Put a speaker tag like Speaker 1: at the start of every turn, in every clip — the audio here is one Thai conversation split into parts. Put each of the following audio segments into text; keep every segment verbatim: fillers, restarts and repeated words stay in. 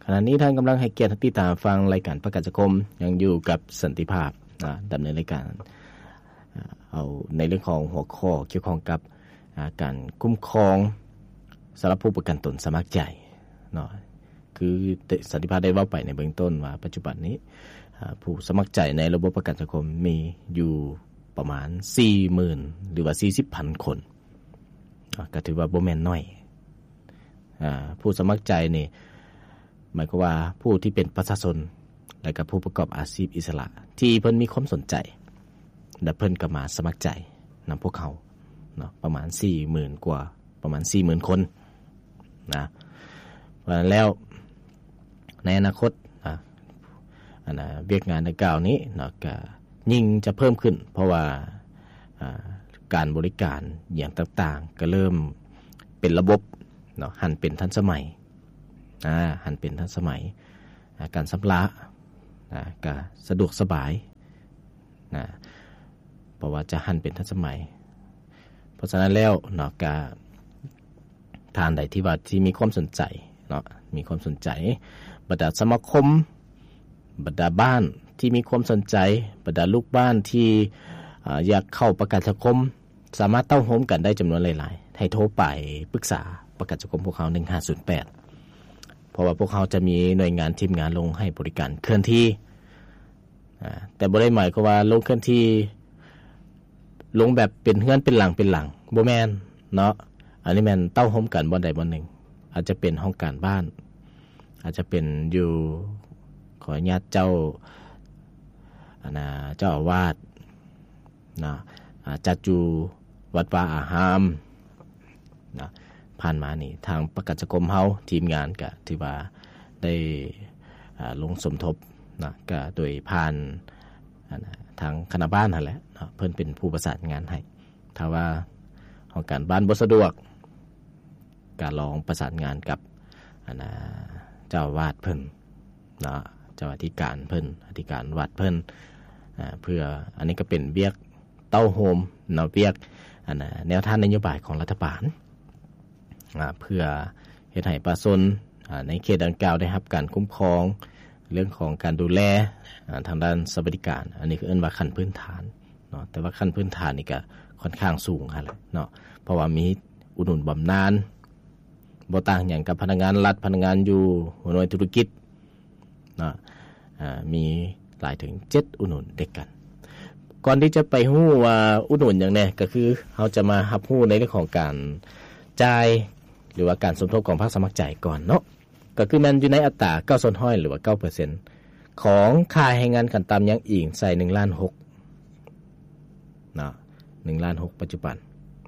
Speaker 1: ขณะนี้ท่านกำลังให้เกียรติติดตามฟังรายการประกาศสังคมยังอยู่กับสันติภาพนะดำเนินรายการเอาในเรื่องของหัวข้อเกี่ยวข้องกับการคุ้มครองสำหรับผู้ประกันตนสมัครใจเนาะคือสันติภาพได้เว้าไปในเบื้องต้นว่าปัจจุบันนี้ผู้สมัครใจในระบบประกันสังคมมีอยู่ประมาณ สี่หมื่น หรือว่า สี่สิบพัน คนก็ถือว่าบ่แม่นน้อยอ่าผู้สมัครใจนี่หมายความว่าผู้ที่เป็นประชาชนและก็ผู้ประกอบอาชีพอิสระที่เพิ่นมีความสนใจและเพิ่นก็มาสมัครใจนำพวกเขาเนาะประมาณ สี่หมื่น กว่าประมาณ สี่หมื่น คนนะเพราะฉะนั้นแล้วในอนาคตอ่ะอันน่ะเวียกงานดังกล่าวนี้เนาะก็ยิ่งจะเพิ่มขึ้นเพราะว่าอ่าการบริการอย่างต่างๆก็เริ่มเป็นระบบเนาะหันเป็นทันสมัยอ่าหันเป็นทันสมัยการชำระอ่าก็สะดวกสบายนะเพราะว่าจะหันเป็นทันสมัยเพราะฉะนั้นแล้วเนาะก็ทานใดที่ว่าที่มีความสนใจเนาะมีความสนใจบรรดาสมาคมบรรดาบ้านที่มีความสนใจบรรดาลูกบ้านที่อ่าอยากเข้าประกันสังคมสามารถเต้าโฮมกันได้จำนวนหลายๆให้โทรไปปรึกษาประกันสังคมพวกเขาหนึ่งห้าศูนย์แปดเพราะว่าพวกเขาจะมีหน่วยงานทีมงานลงให้บริการเคลื่อนที่อ่าแต่บ่ได้หมายความว่าลงเคลื่อนที่ลงแบบเป็นเฮือนเป็นหลังเป็นหลังบ่แม่นเนาะอันนี้แม่นเต้าโฮมกันบ่ใดบ่หนึ่งอาจจะเป็นห้องการบ้านอาจจะเป็นอยู่ขออนุญาตเจ้าอันน่ะเจ้าอาวาสนะจัดอยู่วัดวาอารามนะผ่านมานี่ทางประกันสังคมเฮาทีมงานก็ถือว่าได้ลงสมทบนะก็โดยผ่านทางคณะบ้านนั่นแหละเนาะเพิ่นเป็นผู้ประสานงานให้ถ้าว่าห้องการบ้านบ่สะดวกก็ลองประสานงานกับอันน่ะเจ้าอาวาสเพิ่นเนาะเจ้าอธิการเพิ่นอธิการวัดเพิ่นอ่าเพื่ออันนี้ก็เป็นเวียกเต้าโฮมเนาะเวียกอันน่ะแนวทางนโยบายของรัฐบาลอ่าเพื่อเฮ็ดให้ประชาชนอ่าในเขตดังกล่าวได้รับการคุ้มครองเรื่องของการดูแลอ่าทางด้านสวัสดิการอันนี้คือเอิ้นว่าขั้นพื้นฐานเนาะแต่ว่าขั้นพื้นฐานนี่ก็ค่อนข้างสูงหั่นแหละเนาะเพราะว่ามีอุดหนุนบำนาญบ่ต่างหยังกับพนักงานรัฐพนักงานอยู่หน่วยธุรกิจเนาะอ่ามีหลายถึงเจ็ดอุดหนุนเด็กกันก่อนที่จะไปฮู้ว่าอุดหนุนหยังแน่ก็คือเฮาจะมารับรู้ในเรื่องของการจ่ายหรือว่าการสมทบของภาคสมัครใจก่อนเนาะก็คือมันอยู่ในอัตราเก้าส่วนห้อยหรือว่า เก้าเปอร์เซ็นต์ ของค่าแรงงานขั้นต่ำอย่างอิงใส่ หนึ่งล้านหก เนาะ หนึ่งล้านหก ปัจจุบัน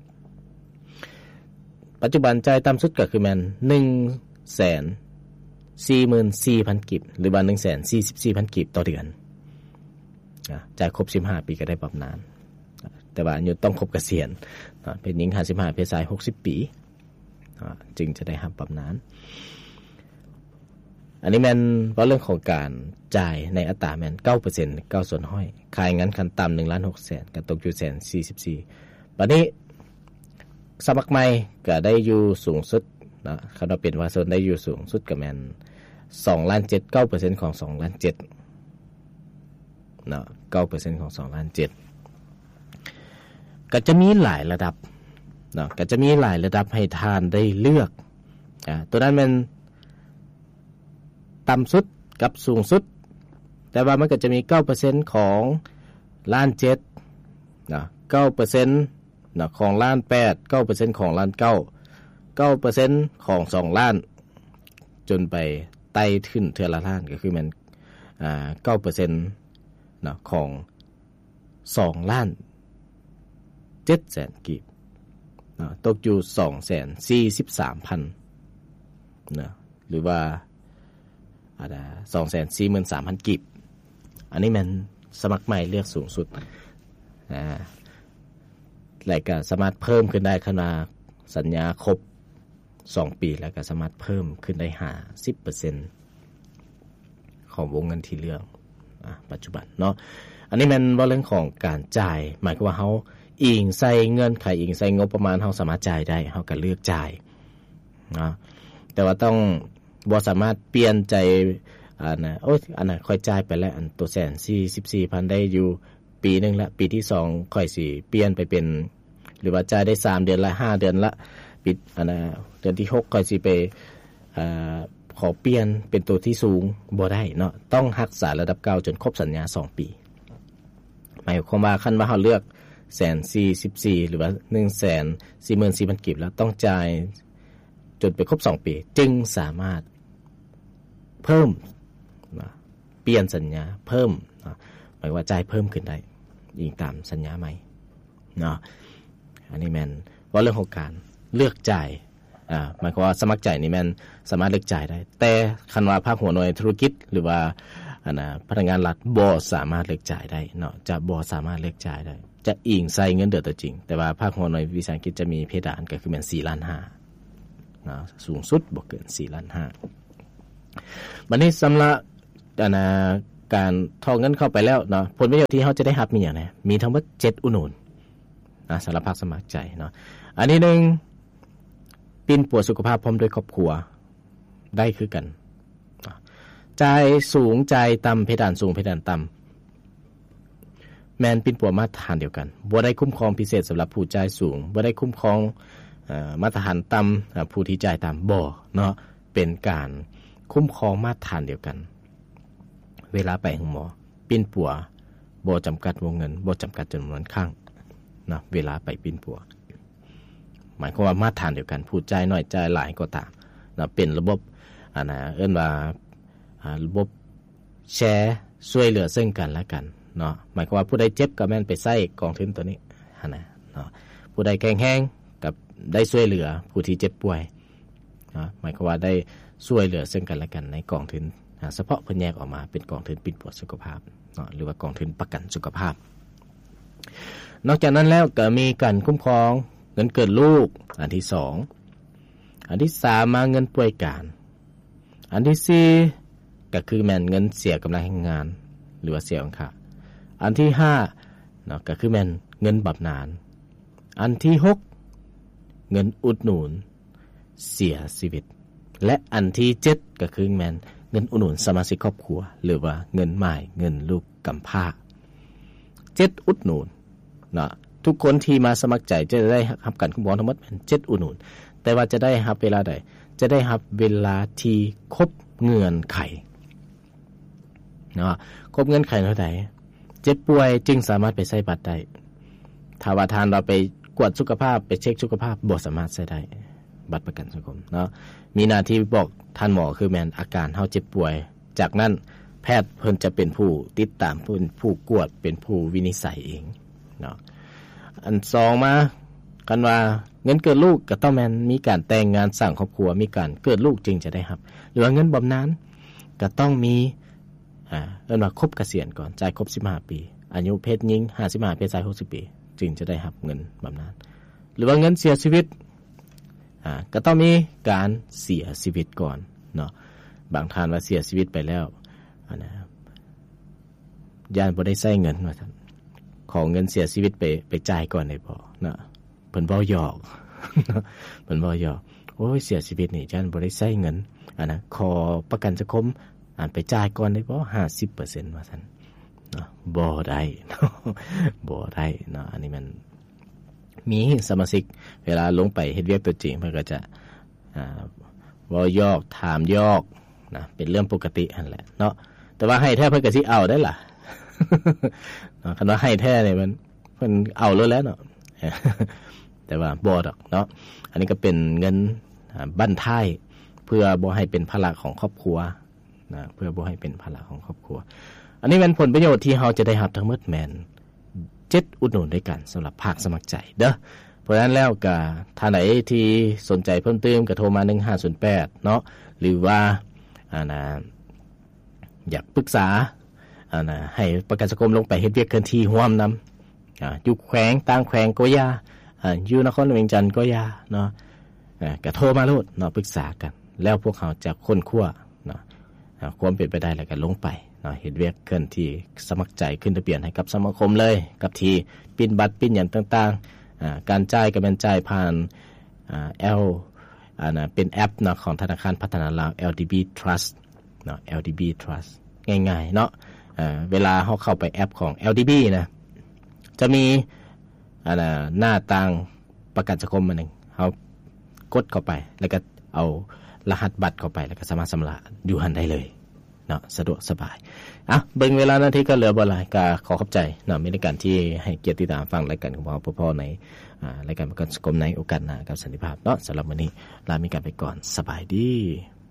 Speaker 1: ปัจจุบันจ่ายต่ำสุดก็คือมัน หนึ่งแสนสี่หมื่นสี่พัน กิบหรือว่า หนึ่งแสนสี่สิบสี่พัน กิบต่อเดือนอ่ะจ่ายครบสิบห้าปีก็ได้บำนาญแต่ว่าอายุต้องครบเกษียณเป็นหญิงห้าสิบห้าเพศชายหกสิบปีจึงจะได้รับบำนาญอันนี้แม่นว่าเรื่องของการจ่ายในอัตราแม่น เก้าเปอร์เซ็นต์ เก้าส่วนห้อยขายงั้นขั้นต่ำ หนึ่งล้านหกแสนก็ตกอยู่ หนึ่งแสนสี่สิบสี่ บัดนี้สมัครใหม่ก็ได้อยู่สูงสุดนะคันว่าเป็นว่าส่วนได้อยู่สูงสุดก็แม่น สองล้านเจ็ด เก้าเปอร์เซ็นต์ ของ สองล้านเจ็ดเนาะ เก้าเปอร์เซ็นต์ ของ สองล้านเจ็ดก็จะมีหลายระดับเนาะก็จะมีหลายระดับให้ทานได้เลือกอ่าตัวนั้นมันต่ำสุดกับสูงสุดแต่ว่ามันก็จะมี เก้าเปอร์เซ็นต์ ของล้านเจ็ดเนาะ เก้าเปอร์เซ็นต์ เนาะของล้านแปด เก้าเปอร์เซ็นต์ ของล้านเก้า เก้าเปอร์เซ็นต์ ของสองล้านจนไปไต่ขึ้นเทื่อละล้านก็คือมันอ่า เก้าเปอร์เซ็นต์ เนาะของสองล้านเจ็ดแสนกีบเนาะตกอยู่ สองแสนสี่สิบสามพัน เนาะหรือว่าอ่า สองแสนสี่หมื่นสามพัน กีบอันนี้มันสมัครใหม่เลือกสูงสุดอ่าแล้วก็สามารถเพิ่มขึ้นได้ขนาดสัญญาครบสองปีแล้วก็สามารถเพิ่มขึ้นได้ ห้าสิบเปอร์เซ็นต์ ของวงเงินที่เลือกอ่ะปัจจุบันเนาะอันนี้มันว่าเรื่องของการจ่ายหมายความว่าเฮาอิงใส่เงื่อนไขอิงใส่งบประมาณเฮาสามารถจ่ายได้เฮาก็เลือกจ่ายเนาะแต่ว่าต้องบ่สามารถเปลี่ยนใจอันน่ะโอ๊ยอันน่ะค่อยจ่ายไปแล้วอันตัวแสนสี่สิบสี่พันได้อยู่ปีนึงละปีที่สองค่อยสิเปลี่ยนไปเป็นหรือว่าจ่ายได้สามเดือนละห้าเดือนละปิดอันน่ะเดือนที่หกค่อยสิไปอ่าขอเปลี่ยนเป็นตัวที่สูงบ่ได้เนาะต้องรักษาระดับเก่าจนครบสัญญาสองปีหมายความว่าคันว่าเฮาเลือกหนึ่งแสนสี่สิบสี่หรือว่า หนึ่งแสนสี่หมื่นสี่พัน กิบแล้วต้องจ่ายจนไปครบสองปีจึงสามารถเพิ่มนะเปลี่ยนสัญญาเพิ่มนะหมายว่าจ่ายเพิ่มขึ้นได้ยิงตามสัญญาใหม่เนาะอันนี้แม่นว่าเรื่องของการเลือกจ่ายอ่าหมายความว่าสมัครจ่ายนี่แม่นสามารถเลือกจ่ายได้แต่คันว่าภาคหัวหน่วยธุรกิจหรือว่าอันน่ะพนักงานรัฐบ่สามารถเลือกจ่ายได้เนาะจะบ่สามารถเลือกจ่ายได้จะอิงใส่เงินเดือนตัวจริงแต่ว่าภาคหัวหน่วยวิสาหกิจจะมีเพดานก็คือแม่นสี่ล้านห้านะสูงสุดบ่เกินสี่ล้านห้าบัดนี้สำหรับอันน่ะการทอเงินเข้าไปแล้วเนาะผลประโยชน์ที่เฮาจะได้รับมีหยังไงมีทั้งหมดเจ็ดอุดหนุนนะสำหรับภาคสมัครใจเนาะอันนี้หนึ่งปิ่นปัวสุขภาพพร้อมด้วยครอบครัวได้คือกันจ่ายสูงจ่ายต่ำเพดานสูงเพดานต่ำแมนปิ่นปัวมาตรฐานเดียวกันบ่ได้คุ้มครองพิเศษสำหรับผู้จ่ายสูงบ่ได้คุ้มครองเอ่อมาตรฐานต่ำผู้ที่จ่ายต่ำบ่เนาะเป็นการคุ้มครองมาตรฐานเดียวกันเวลาไปหาหมอปิ่นปัวบ่จำกัดวงเงินบ่จำกัดจำนวนครั้งเนาะเวลาไปปิ่นปัวหมายความว่ามาตรฐานเดียวกันผู้จ่ายน้อยจ่ายหลายก็ตามเนาะเป็นระบบอันน่ะเอิ้นว่าอ่าระบบแชร์ช่วยเหลือซึ่งกันและกันเนาะหมายความว่าผู้ใดเจ็บก็แม่นไปใช้กองทุนตัวนี้หั่นน่ะเนาะผู้ใดแข็งแรงกับได้ช่วยเหลือผู้ที่เจ็บป่วยเนาะหมายความว่าได้ช่วยเหลือซึ่งกันและกันในกองทุนเฉพาะเพิ่นแยกออกมาเป็นกองทุนปิ่นปัวสุขภาพเนาะหรือว่ากองทุนประกันสุขภาพนอกจากนั้นแล้วก็มีการคุ้มครองเงินเกิดลูกอันที่สองอันที่สามมาเงินป่วยการอันที่สี่ก็คือแม่นเงินเสียกำลังแรงงานหรือว่าเสียของค่าอันที่ห้าเนาะก็คือแม่นเงินบำนาญอันที่หกเงินอุดหนุนเสียชีวิตและอันที่เจ็ดก็คือแม่นเงินอุดหนุนสมาชิกครอบครัวหรือว่าเงินหม่ายเงินลูกกำพร้าเจ็ดอุดหนุนเนาะทุกคนที่มาสมัครใจจะได้รับการคุ้มครองทั้งหมดเป็นเจ็ดอุดหนุนแต่ว่าจะได้รับเวลาใดจะได้รับเวลาที่ครบเงื่อนไขเนาะครบเงื่อนไขเท่าใดเจ็บป่วยจึงสามารถไปใช้บัตรได้ถ้าว่าทานเราไปกวดสุขภาพไปเช็คสุขภาพบ่สามารถใช้ได้บัตรประกันสังคมเนาะมีหน้าที่บอกท่านหมอคือแม่นอาการเฮาเจ็บป่วยจากนั้นแพทย์เพิ่นจะเป็นผู้ติดตามผู้ผู้กวดเป็นผู้วินิจฉัยเองเนาะอันสองมากันว่าเงินเกิดลูกก็ต้องแม่นมีการแต่งงานสร้างครอบครัวมีการเกิดลูกจึงจะได้รับหรือว่าเงินบำนาญก็ต้องมีอ่าเอิ้นว่าครบเกษียณก่อนจ่ายครบสิบห้าปีอายุเพศหญิงห้าสิบห้าเพศชายหกสิบปีจึงจะได้รับเงินบำนาญหรือว่าเงินเสียชีวิตอ่าก็ต้องมีการเสียชีวิตก่อนเนาะบางท่านว่าเสียชีวิตไปแล้วอันนะย่านบ่ได้ใช้เงินว่าซั่นขอเงินเสียชีวิตไปไปจ่ายก่อนได้บ่เนาะเพิ่นบ่หยอกเพิ่นบ่หยอกโอ้ยเสียชีวิตนี่ย่านบ่ได้ใช้เงินอันนะขอประกันสังคมอันไปจ่ายก่อนได้บ่ ห้าสิบเปอร์เซ็นต์ ว่าซั่นเนาะบ่ได้บ่ได้เนาะอันนี้มันมีสมาชิกเวลาลงไปเฮ็ดเวียกตัวจริงเพิ่นก็จะอ่าเว้ายอกถามยอกนะเป็นเรื่องปกตินั่นแหละเนาะแต่ว่าให้แท้เพิ่นก็สิเอาได้ล่ะเนาะคันว่าให้แท้นี่มันเพิ่นเอาแล้วแล้วเนาะแต่ว่าบ่ดอกเนาะอันนี้ก็เป็นเงินบั้นท้ายเพื่อบ่ให้เป็นภาระของครอบครัวนะเพื่อบ่ให้เป็นภาระของครอบครัวอันนี้เป็นผลประโยชน์ที่เฮาจะได้รับทั้งหมดแม่นเจ็ดอุดหนุนด้วยกันสำหรับภาคสมัครใจเด้อเพราะฉะนั้นแล้วก็ท่านไหนที่สนใจเพิ่มเติมก็โทรมาหนึ่งห้าศูนย์แปดเนาะหรือว่าอ่านะอยากปรึกษาอ่านะให้ประกันสังคมลงไปเฮ็ดเวียกเคลื่อนที่ร่วมนำอ่าอยู่แขวงต่างแขวงก็อย่าอ่าอยู่นครเวียงจันทน์ก็อย่าเนาะอ่าก็โทรมาโลดเนาะปรึกษากันแล้วพวกเขาจะค้นคว้าเนาะอ่าความเป็นไปได้แล้วก็ลงไปเนาะเฮ็ดเวียกเคลื่อนที่สมัครใจขึ้นทะเบียนให้กับสมาคมเลยกับที่ปิ้นบัตรปิ้นหยังต่างๆอ่าการจ่ายก็เป็นจ่ายผ่านอ่า L อันน่ะเป็นแอปเนาะของธนาคารพัฒนาลาว แอล ดี บี Trust เนาะ แอล ดี บี Trust ง่ายๆเนาะเอ่อเวลาเฮาเข้าไปแอปของ แอล ดี บี นะจะมีอันน่ะหน้าต่างประกันสังคมอันนึงเฮากดเข้าไปแล้วก็เอารหัสบัตรเข้าไปแล้วก็สามารถชำระอยู่หั่นได้เลยเนาะสะดวกสบายอ่ะเบิ่งเวลานาทีก็เหลือบ่หลายก็ขอขอบใจเนาะมีในการที่ให้เกียรติติดตามฟังรายการของเราพ่อๆในอ่ารายการประกันสังคมในโอกาสหน้ากับสันติภาพเนาะสำหรับวันนี้ลามีกันไปก่อนสบายดี